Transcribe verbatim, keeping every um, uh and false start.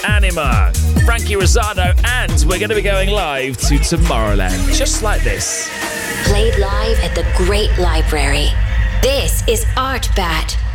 Anima, Frankie Rosado, and we're going to be going live to Tomorrowland, just like this. Played live at the Great Library. This is Art Bat.